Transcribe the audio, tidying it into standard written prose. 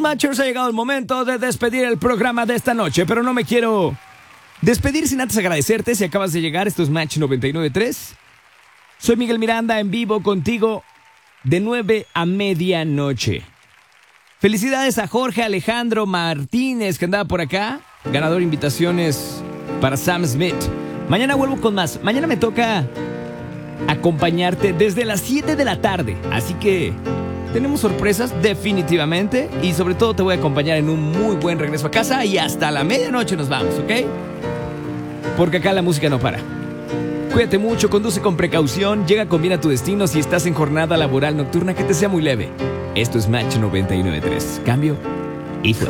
Matchers, ha llegado el momento de despedir el programa de esta noche, pero no me quiero despedir sin antes agradecerte si acabas de llegar. Esto es Match 99.3. Soy Miguel Miranda, en vivo contigo de 9 a medianoche. Felicidades a Jorge Alejandro Martínez, que andaba por acá, ganador de invitaciones para Sam Smith. Mañana vuelvo con más. Mañana me toca acompañarte desde las 7 de la tarde, así que tenemos sorpresas definitivamente, y sobre todo te voy a acompañar en un muy buen regreso a casa, y hasta la medianoche nos vamos, ¿ok? Porque acá la música no para. Cuídate mucho, conduce con precaución, llega con bien a tu destino si estás en jornada laboral nocturna, que te sea muy leve. Esto es Match 99.3. Cambio y fuera.